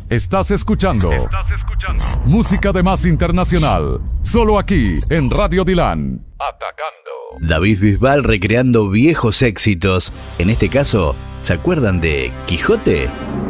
Estás escuchando música de más internacional, solo aquí en Radio Dilan. Atacando. David Bisbal recreando viejos éxitos. En este caso, ¿se acuerdan de Quijote?